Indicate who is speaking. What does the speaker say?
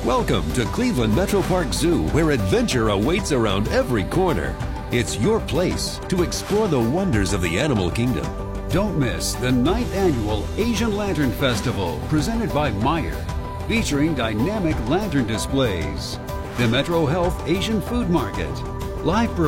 Speaker 1: Welcome to Cleveland Metro Park Zoo, where adventure awaits around every corner. It's your place to explore the wonders of the animal kingdom.
Speaker 2: Don't miss the 9th Annual Asian Lantern Festival, presented by Meijer, featuring dynamic lantern displays. The Metro Health Asian Food Market, live